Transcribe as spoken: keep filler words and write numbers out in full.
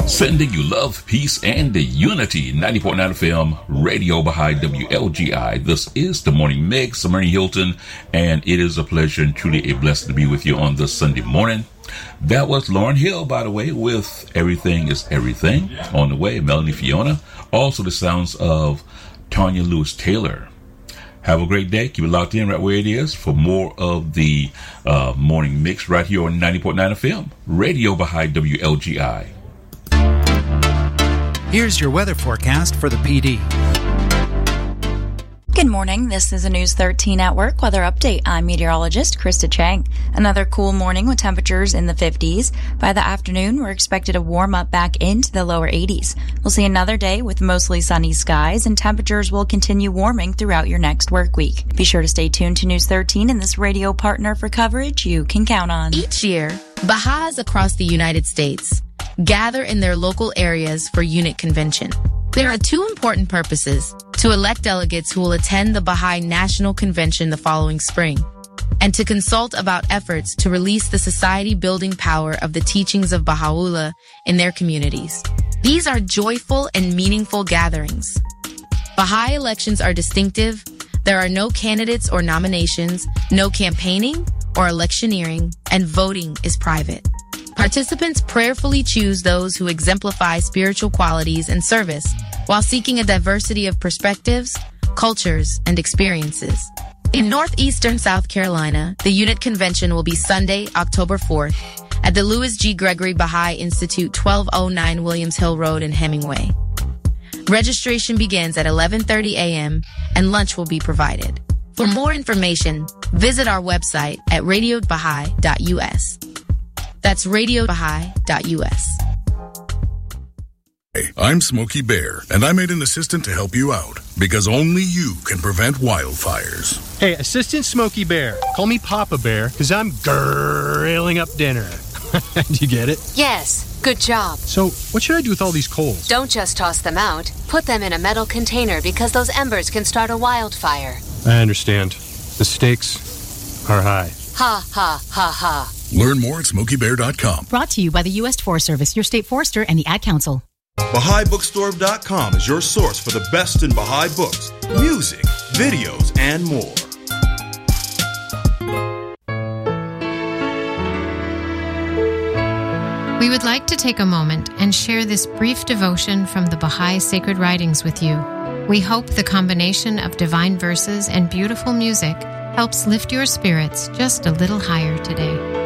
Sending you love, peace, and unity. ninety point nine F M, Radio Baha'i W L G I. This is the Morning Mix. I'm Ernie Hilton, and it is a pleasure and truly a blessing to be with you on this Sunday morning. That was Lauryn Hill, by the way, with Everything is Everything. On the way, Melanie Fiona. Also the sounds of Tanya Lewis-Taylor. Have a great day. Keep it locked in right where it is for more of the uh, Morning Mix right here on ninety point nine F M, Radio Baha'i W L G I. Here's your weather forecast for the P D. Good morning. This is a News thirteen at Work weather update. I'm meteorologist Krista Chang. Another cool morning with temperatures in the fifties. By the afternoon, we're expected to warm up back into the lower eighties. We'll see another day with mostly sunny skies, and temperatures will continue warming throughout your next work week. Be sure to stay tuned to News thirteen and this radio partner for coverage you can count on. Each year, Baha'is across the United States gather in their local areas for unit convention. There are two important purposes: to elect delegates who will attend the Baha'i National Convention the following spring, and to consult about efforts to release the society-building power of the teachings of Baha'u'llah in their communities. These are joyful and meaningful gatherings. Baha'i elections are distinctive. There are no candidates or nominations, no campaigning or electioneering, and voting is private. Participants prayerfully choose those who exemplify spiritual qualities and service while seeking a diversity of perspectives, cultures, and experiences. In northeastern South Carolina, the unit convention will be Sunday, October fourth at the Louis G. Gregory Baha'i Institute, twelve oh nine Williams Hill Road in Hemingway. Registration begins at eleven thirty a.m. and lunch will be provided. For more information, visit our website at radio baha'i dot u s. That's radio baha'i dot u s. Hey, I'm Smokey Bear, and I made an assistant to help you out, because only you can prevent wildfires. Hey, Assistant Smokey Bear, call me Papa Bear, because I'm grilling up dinner. Did you get it? Yes, good job. So, what should I do with all these coals? Don't just toss them out. Put them in a metal container, because those embers can start a wildfire. I understand. The stakes are high. Ha, ha, ha, ha. Learn more at smokey bear dot com. Brought to you by the U S Forest Service, your state forester, and the Ad Council. Baha'i Bookstore dot com is your source for the best in Baha'i books, music, videos, and more. We would like to take a moment and share this brief devotion from the Baha'i Sacred Writings with you. We hope the combination of divine verses and beautiful music helps lift your spirits just a little higher today.